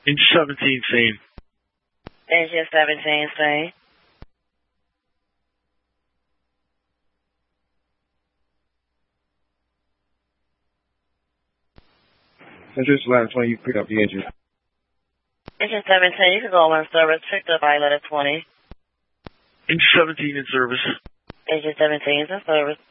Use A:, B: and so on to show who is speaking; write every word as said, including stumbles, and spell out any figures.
A: Engine seventeen, same.
B: Engine seventeen, same.
C: Central Line twenty, you pick up the engine.
B: Engine seventeen, you can go on service. Picked up by letter twenty.
A: Engine seventeen in service.
B: Engine seventeen is in service.